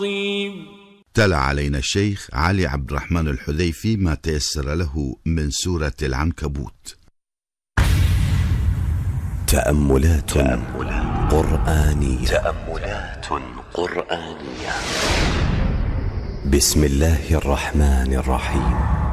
تلا علينا الشيخ علي عبد الرحمن الحذيفي ما تيسر له من سورة العنكبوت. تأملات قرآنية. بسم الله الرحمن الرحيم.